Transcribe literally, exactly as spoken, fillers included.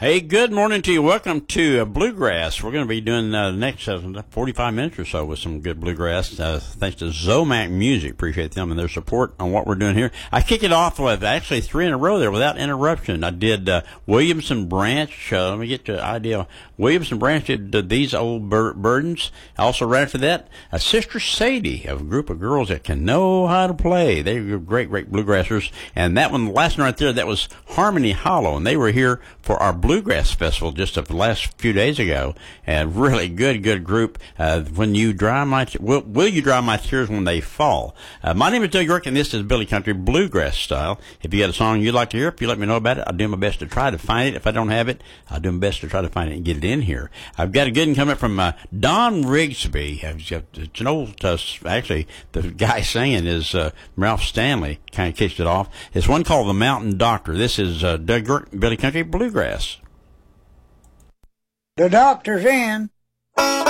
Hey, good morning to you. Welcome to uh, Bluegrass. We're going to be doing uh, the next uh, forty-five minutes or so with some good bluegrass. Uh, thanks to Zomac Music. Appreciate them and their support on what we're doing here. I kick it off with actually three in a row there without interruption. I did uh, Williamson Branch. Uh, let me get to the idea. Williamson Branch did uh, These Old Bur- Burdens. Also, right after that, uh, Sister Sadie, a group of girls that can know how to play. They're great, great bluegrassers. And that one, the last one right there, that was Harmony Hollow. And they were here for our Bluegrass Festival just the last few days ago, and really good, good group. Uh, when you dry my, t- will, will you dry my tears when they fall? Uh, my name is Doug York, and this is Billy Country Bluegrass Style. If you got a song you'd like to hear, if you let me know about it, I'll do my best to try to find it. If I don't have it, I'll do my best to try to find it and get it in here. I've got a good one coming from uh, Don Rigsby. It's an old, uh, actually, the guy singing is uh, Ralph Stanley. Kind of kicked it off. It's one called The Mountain Doctor. This is uh, Doug York, Billy Country Bluegrass. The doctor's in.